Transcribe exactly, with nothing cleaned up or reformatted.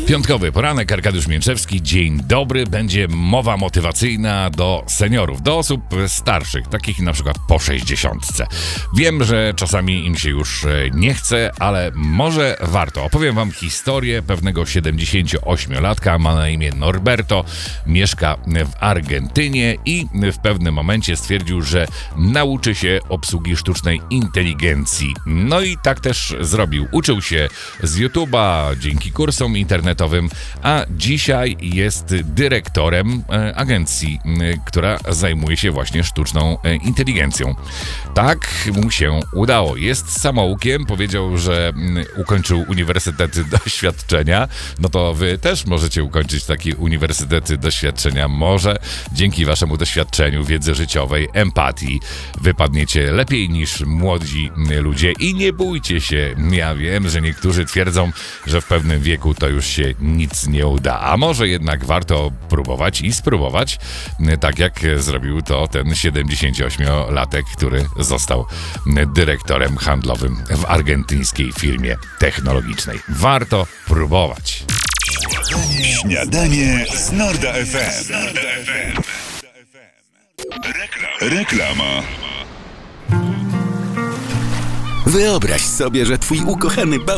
Piątkowy poranek, Arkadiusz Mięczewski. Dzień dobry. Będzie mowa motywacyjna do seniorów, do osób starszych, takich na przykład po sześćdziesiątce. Wiem, że czasami im się już nie chce, ale może warto. Opowiem wam historię pewnego siedemdziesięcioośmiolatka, ma na imię Norberto, mieszka w Argentynie i w pewnym momencie stwierdził, że nauczy się obsługi sztucznej inteligencji. No i tak też zrobił. Uczył się z YouTube'a, dzięki kursom internetowym, a dzisiaj jest dyrektorem e, agencji, e, która zajmuje się właśnie sztuczną e, inteligencją. Tak mu się udało. Jest samoukiem, powiedział, że m, ukończył Uniwersytet Doświadczenia. No to wy też możecie ukończyć taki Uniwersytet Doświadczenia. Może dzięki waszemu doświadczeniu, wiedzy życiowej, empatii wypadniecie lepiej niż młodzi ludzie i nie bójcie się. Ja wiem, że niektórzy twierdzą, że w pewnym wieku to już się nic nie uda, a może jednak warto próbować i spróbować, tak jak zrobił to ten siedemdziesięcioośmiolatek, który został dyrektorem handlowym w argentyńskiej firmie technologicznej. Warto próbować. Śniadanie z Norda F M. Reklama. Wyobraź sobie, że twój ukochany